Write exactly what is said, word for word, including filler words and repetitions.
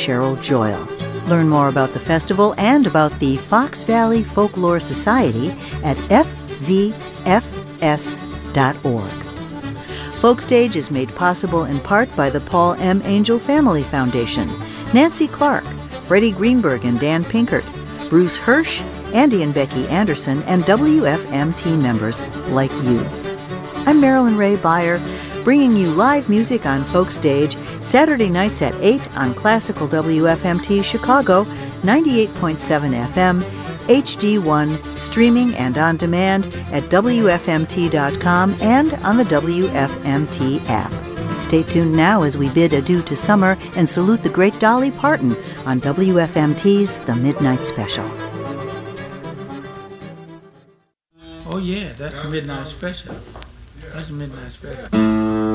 Cheryl Joyle. Learn more about the festival and about the Fox Valley Folklore Society at f v f s dot org. Folkstage is made possible in part by the Paul M. Angel Family Foundation, Nancy Clark, Freddie Greenberg and Dan Pinkert, Bruce Hirsch, Andy and Becky Anderson, and W F M T members like you. I'm Marilyn Ray Beyer, bringing you live music on Folkstage Saturday nights at eight on Classical W F M T Chicago, ninety-eight point seven F M, H D one, streaming and on demand at W F M T dot com and on the W F M T app. Stay tuned now as we bid adieu to summer and salute the great Dolly Parton on W F M T's The Midnight Special. Oh yeah, that's the Midnight Special. That's the Midnight Special.